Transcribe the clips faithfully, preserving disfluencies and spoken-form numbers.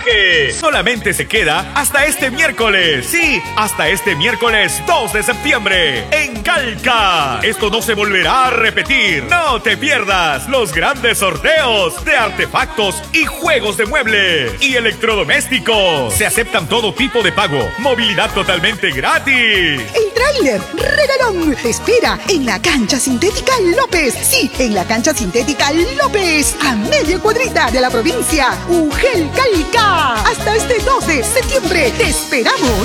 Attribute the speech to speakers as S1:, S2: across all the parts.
S1: viaje. Solamente se queda hasta este miércoles. Sí, hasta este miércoles dos de septiembre en Calca. Esto no se volverá a repetir. No te pierdas los grandes sorteos de artefactos y juegos de muebles y electrodomésticos. Se aceptan todo tipo de pago. Movilidad totalmente gratis.
S2: El tráiler regalón te espera en la cancha sintética López. Sí, en la cancha sintética López, a media cuadrita de la provincia Ugel, Calca. Hasta este dos de septiembre te esperamos.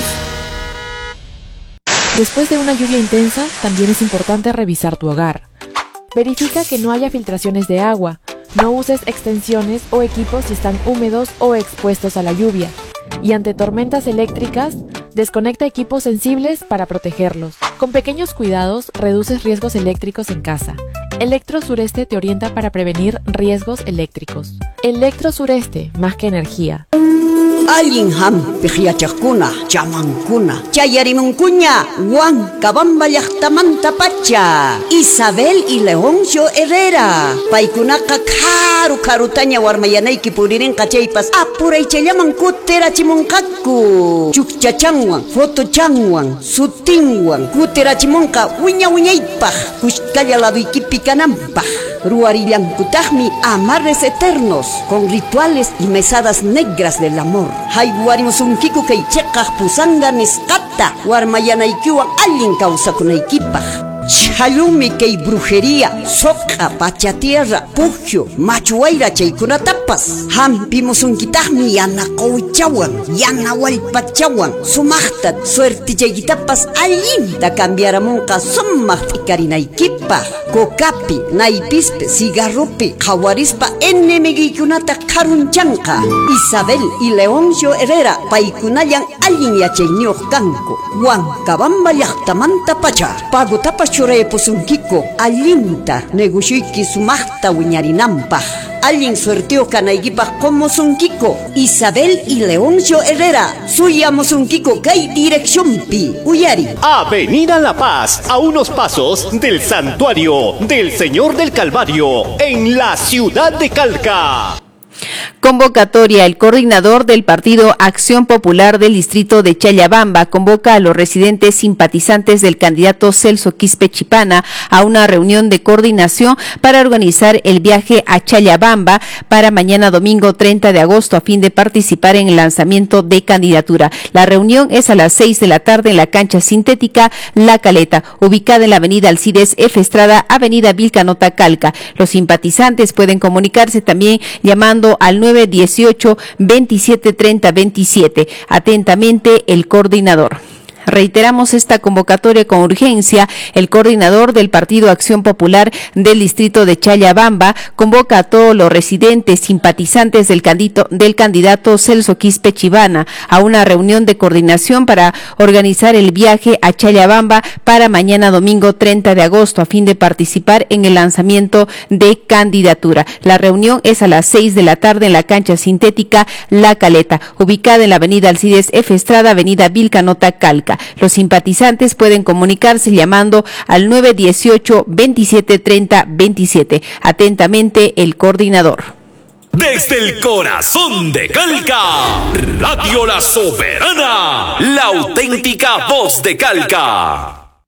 S3: Después de una lluvia intensa, también es importante revisar tu hogar. Verifica que no haya filtraciones de agua. No uses extensiones o equipos si están húmedos o expuestos a la lluvia. Y ante tormentas eléctricas, desconecta equipos sensibles para protegerlos. Con pequeños cuidados, reduces riesgos eléctricos en casa. Electro Sureste te orienta para prevenir riesgos eléctricos. Electro Sureste, más que energía.
S4: Alguien ham pijiachakuna, chamancuna, chayarimuncuña, Juan Cabamba Yachtamanta Pacha, Isabel y Leoncio Herrera, Paikunaka Karu Karutaña Warmayanaiki Puririn Kachaipas, Apuray Chayaman Kutera Chimonkaku, Chukchachangwan, Foto Changwan, Sutingwan, Kutera Chimonka, Wiña Wiñaipa, Kushkaya la Wikipicanampa. Ruarillankutajmi amarres eternos con rituales y mesadas negras del amor. Hayguarimusunkiku kaychekaj pusanga niskata warmayanaykiwan allin kawsakunaykipaj. Chalumi kay brujería, soca, pachatierra, pugio, machuaira chaykunatapas. Hampimusunkitajmi yana qawchawan, yana wallpachawan, sumaqta suerte chaykitapas allinta cambiaramunqa sumaq t'ikarinaykipaj. Kokapi, naipispe, cigarropi, qawarispa enemiguykunata karunchanqa. Isabel y Leoncio Herrera paykunallan allin yachayniyuq kanku. Huancabamba llaqtamanta pacha, pagutapas churaypusunkiko allinta negosyuyki sumaqta wiñarinampaj. Allin suerteo kanaykipaj qomusunkiko. Isabel y Leoncio Herrera suyamusunkiko kay direccionpi. Uyari.
S5: Avenida La Paz, a unos pasos del Santuario del Señor del Calvario, en la ciudad de Calca.
S6: Convocatoria. El coordinador del Partido Acción Popular del distrito de Chayabamba convoca a los residentes simpatizantes del candidato Celso Quispe Chipana a una reunión de coordinación para organizar el viaje a Chayabamba para mañana domingo treinta de agosto a fin de participar en el lanzamiento de candidatura. La reunión es a las seis de la tarde en la cancha sintética La Caleta, ubicada en la avenida Alcides F. Estrada, avenida Vilcanota, Calca. Los simpatizantes pueden comunicarse también llamando al nueve dieciocho, veintisiete treinta, veintisiete. Atentamente, el coordinador. Reiteramos esta convocatoria con urgencia. El coordinador del Partido Acción Popular del distrito de Chayabamba convoca a todos los residentes simpatizantes del candidato, del candidato Celso Quispe Chipana a una reunión de coordinación para organizar el viaje a Chayabamba para mañana domingo treinta de agosto a fin de participar en el lanzamiento de candidatura. La reunión es a las seis de la tarde en la cancha sintética La Caleta, ubicada en la avenida Alcides F. Estrada, avenida Vilcanota, Calca. Los simpatizantes pueden comunicarse llamando al nueve dieciocho, veintisiete treinta, veintisiete. Atentamente, el coordinador.
S1: Desde el corazón de Calca, Radio La Soberana, la auténtica voz de Calca.